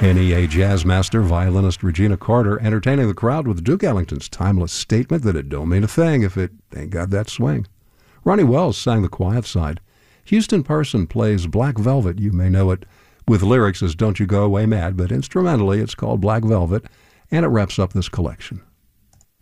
NEA jazz master, violinist Regina Carter entertaining the crowd with Duke Ellington's timeless statement that it don't mean a thing if it ain't got that swing. Ronnie Wells sang The Quiet Side. Houston Person plays Black Velvet. You may know it with lyrics as Don't You Go Away Mad, but instrumentally it's called Black Velvet, and it wraps up this collection.